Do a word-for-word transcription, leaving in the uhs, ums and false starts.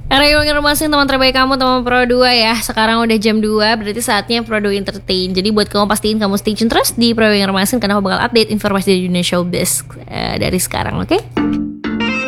Era yang informasi teman terbaik kamu, teman Pro dua ya. Sekarang udah jam dua, berarti saatnya Pro dua Entertain. Jadi buat kamu pastiin kamu stay tune terus di Pro dua Informasi, karena aku bakal update informasi dari dunia showbiz uh, dari sekarang, oke? Okay?